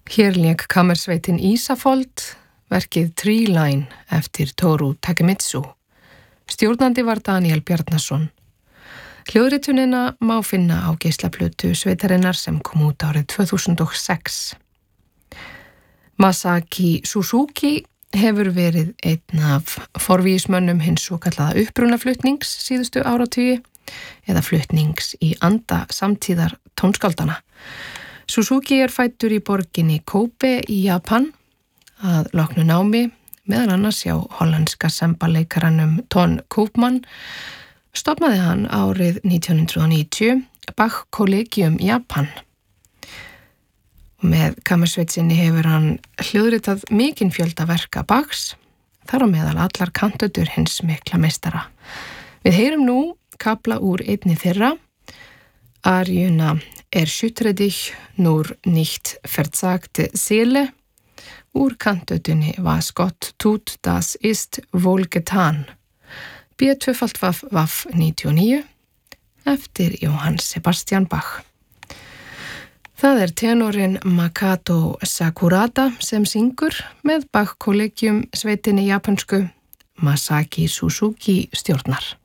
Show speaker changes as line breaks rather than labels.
Hér lék kammersveitin Ísafold, verkið Tree Line eftir Toru Takemitsu. Stjórnandi var Daniel Bjarnason. Hljóðritunina má finna á geislaplötu sveitarinnar sem kom út árið 2006. Masaki Suzuki hefur verið einn af forvígismönnum hins svo kallaða upprunaflutnings síðustu áratugi eða flutnings í anda samtíðar tónskáldana. Suzuki fæddur í borginni Kobe í Japan að loknu námi, meðal annars hjá hollenska sembaleikaranum Ton Koopman, stofnaði hann árið 1990 Bach Collegium Japan. Með kammersveitsinni hefur hann hljóðritað mikinn fjölda verka Bachs, þar á meðal allar kantötur hins mikla meistara. Við heyrum nú kafla úr einni þeirra, aríuna Erschüttere nur nicht verzagte Seele, úr kantötunni Was Gott tut, das ist wohl getan, B2-Waff 99, eftir Johann Sebastian Bach. Það tenorinn Makoto Sakurada sem syngur með Bach Collegium sveitinni japansku, Masaki Suzuki stjórnar.